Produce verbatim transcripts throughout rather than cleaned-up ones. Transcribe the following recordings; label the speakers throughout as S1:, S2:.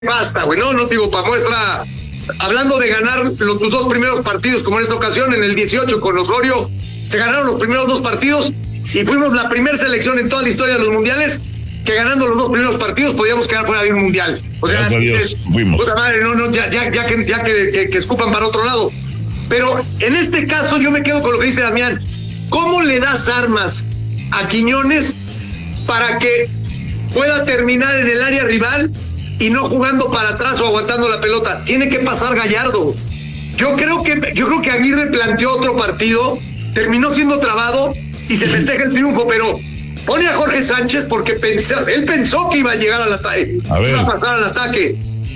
S1: basta, güey, no, no digo para muestra. Hablando de ganar los, tus dos primeros partidos, como en esta ocasión, en el dieciocho con Osorio, se ganaron los primeros dos partidos y fuimos la primera selección en toda la historia de los mundiales que ganando los dos primeros partidos podíamos quedar fuera de un mundial. O sea,
S2: gracias a Dios,
S1: es,
S2: fuimos.
S1: Puta madre, no, no, ya, ya, ya, que, ya que, que, que escupan para otro lado. Pero en este caso yo me quedo con lo que dice Damián. ¿Cómo le das armas a Quiñones para que pueda terminar en el área rival y no jugando para atrás o aguantando la pelota? Tiene que pasar Gallardo. Yo creo que yo creo que Aguirre planteó otro partido, terminó siendo trabado y se festeja el triunfo, pero pone a Jorge Sánchez porque pensó, él pensó que iba a llegar al ataque, iba a pasar al ataque.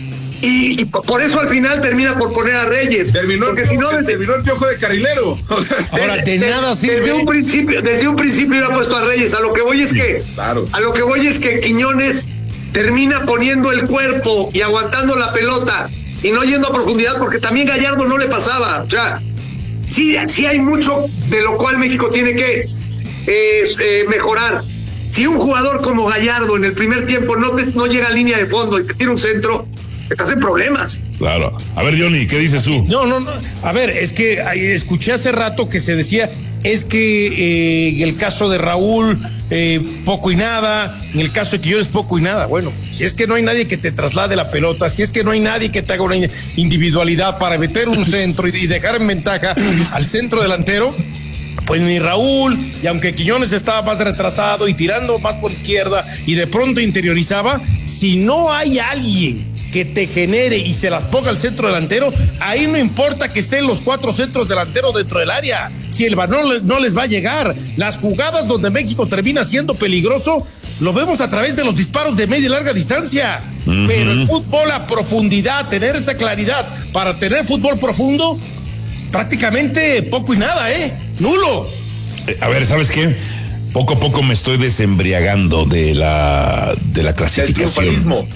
S1: Y, y por eso al final termina por poner a Reyes.
S3: Terminó,
S1: porque
S3: el,
S1: si no,
S3: desde,
S1: desde,
S3: terminó el piojo de carrilero.
S4: Ahora, de, de nada sirve.
S1: Desde un principio, desde un principio iba puesto a Reyes. A lo que voy es que,
S3: claro.
S1: a lo que voy es que Quiñones termina poniendo el cuerpo y aguantando la pelota y no yendo a profundidad, porque también Gallardo no le pasaba. O sea, sí, sí hay mucho de lo cual México tiene que eh, eh, mejorar. Si un jugador como Gallardo en el primer tiempo no, no llega a línea de fondo y te tira un centro, estás en problemas.
S2: Claro. A ver, Johnny, ¿qué dices tú?
S4: No, no, no. A ver, es que escuché hace rato que se decía, es que eh, en el caso de Raúl, eh, poco y nada, en el caso de Quiñones, poco y nada. Bueno, si es que no hay nadie que te traslade la pelota, si es que no hay nadie que te haga una individualidad para meter un centro y, y dejar en ventaja al centro delantero, pues ni Raúl, y aunque Quiñones estaba más retrasado y tirando más por izquierda y de pronto interiorizaba, si no hay alguien que te genere y se las ponga al centro delantero, ahí no importa que estén los cuatro centros delanteros dentro del área, si el balón no les va a llegar. Las jugadas donde México termina siendo peligroso, lo vemos a través de los disparos de media y larga distancia. Uh-huh. Pero el fútbol a profundidad, tener esa claridad para tener fútbol profundo, prácticamente poco y nada, ¿eh? Nulo.
S2: Eh, a ver, ¿sabes qué? Poco a poco me estoy desembriagando de la, de la clasificación.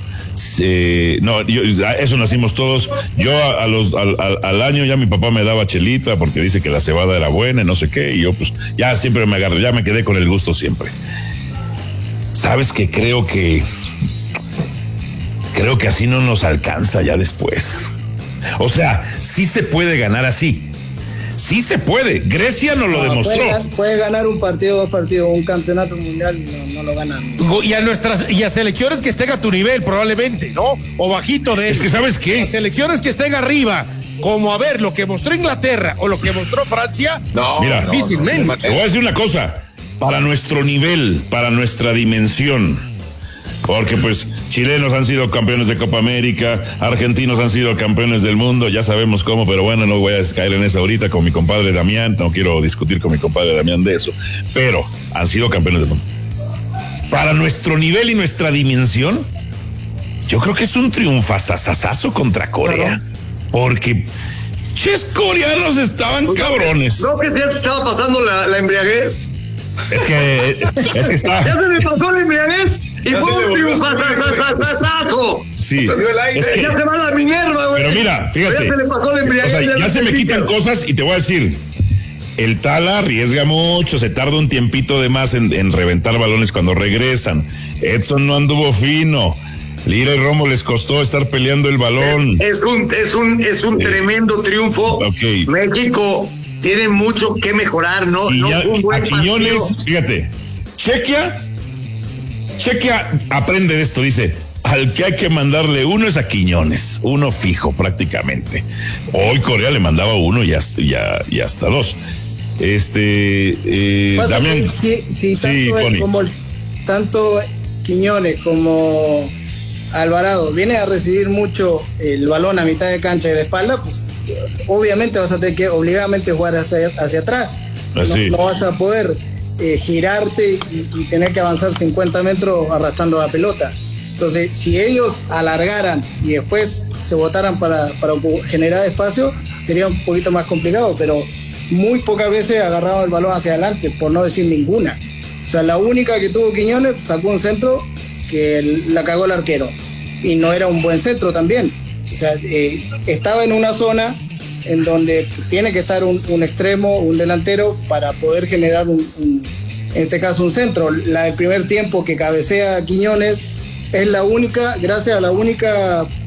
S2: Eh, no, yo, eso nacimos todos. Yo a, a los al, al, al año ya mi papá me daba chelita porque dice que la cebada era buena y no sé qué, y yo pues ya siempre me agarré, ya me quedé con el gusto siempre. Sabes que creo que creo que así no nos alcanza ya después. O sea, sí se puede ganar así. Sí se puede. Grecia nos lo no, demostró.
S5: Puede, puede ganar un partido, dos partidos, un campeonato mundial, no, no lo ganan.
S4: Y a nuestras y a selecciones que estén a tu nivel, probablemente, ¿no? O bajito de él.
S2: Es que, ¿sabes qué?
S4: A selecciones que estén arriba, como a ver lo que mostró Inglaterra o lo que mostró Francia.
S2: No, mira, difícilmente. No, no, no. Te voy a decir una cosa. Para nuestro nivel, para nuestra dimensión. Porque pues chilenos han sido campeones de Copa América, argentinos han sido campeones del mundo, ya sabemos cómo, pero bueno, no voy a caer en esa ahorita con mi compadre Damián, no quiero discutir con mi compadre Damián de eso, pero han sido campeones del mundo. Para nuestro nivel y nuestra dimensión, yo creo que es un triunfazazazazo contra Corea, porque ches coreanos estaban pues cabrones.
S1: ¿No que ya se estaba pasando la, la embriaguez?
S2: Es que, es que está...
S1: Ya se me pasó la embriaguez. Y fue un triunfazazazazo.
S2: Sí, es que,
S1: ya se va la Minerva, güey.
S2: Pero mira, fíjate.
S1: Ya se le pasó la embriaguez.
S2: O sea, ya se me quitan cosas y te voy a decir, el Tala arriesga mucho, se tarda un tiempito de más en, en reventar balones cuando regresan. Edson no anduvo fino. Lira y Romo les costó estar peleando el balón.
S1: Es un, es un, es un eh, tremendo triunfo.
S2: Okay.
S1: México tiene mucho que mejorar, ¿no?
S2: Y
S1: no
S2: ya,
S1: un buen
S2: a Quiñones, fíjate, Chequia, Chequia aprende de esto, dice, al que hay que mandarle uno es a Quiñones, uno fijo prácticamente. Hoy Corea le mandaba uno y hasta, y a, y hasta dos. Este, eh, Damián.
S5: Sí, sí,
S2: sí,
S5: tanto, el, como el, tanto Quiñones como Alvarado viene a recibir mucho el balón a mitad de cancha y de espalda, pues obviamente vas a tener que obligadamente jugar hacia, hacia atrás. No, no vas a poder eh, girarte y, y tener que avanzar cincuenta metros arrastrando la pelota. Entonces, si ellos alargaran y después se botaran para, para generar espacio, sería un poquito más complicado, pero muy pocas veces agarraron el balón hacia adelante, por no decir ninguna. O sea, la única que tuvo Quiñones sacó un centro que la cagó el arquero. Y no era un buen centro también. O sea, eh, estaba en una zona en donde tiene que estar un, un extremo, un delantero, para poder generar un, un, en este caso un centro. La del primer tiempo que cabecea Quiñones, es la única, gracias a la única